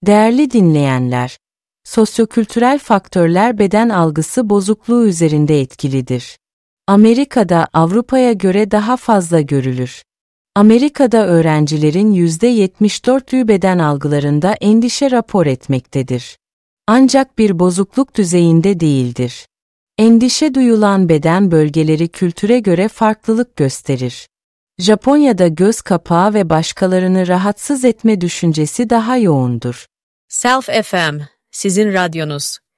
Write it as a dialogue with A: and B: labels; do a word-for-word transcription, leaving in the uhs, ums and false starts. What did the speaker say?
A: Değerli dinleyenler, sosyokültürel faktörler beden algısı bozukluğu üzerinde etkilidir. Amerika'da Avrupa'ya göre daha fazla görülür. Amerika'da öğrencilerin yüzde yetmiş dördü beden algılarında endişe rapor etmektedir. Ancak bir bozukluk düzeyinde değildir. Endişe duyulan beden bölgeleri kültüre göre farklılık gösterir. Japonya'da göz kapağı ve başkalarını rahatsız etme düşüncesi daha yoğundur.
B: Self F M, sizin radyonuz.